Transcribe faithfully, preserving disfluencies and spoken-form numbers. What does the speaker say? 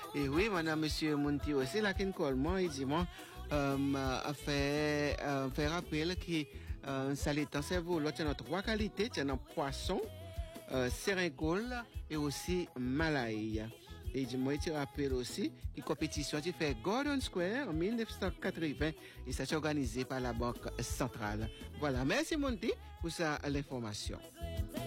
Et oui, madame, monsieur Monti aussi, là, qui colle moi, il dit, moi, euh, fait, euh, fait rappel que, euh, ça l'est en cerveau, là, tu as trois qualités, tu as un poisson, euh, sérincole et aussi malaï. Et du moi, tu rappelles aussi une compétition qui fait Gordon Square en dix-neuf cent quatre-vingts et ça s'est organisé par la Banque Centrale. Voilà. Merci, Monty, pour ça, l'information.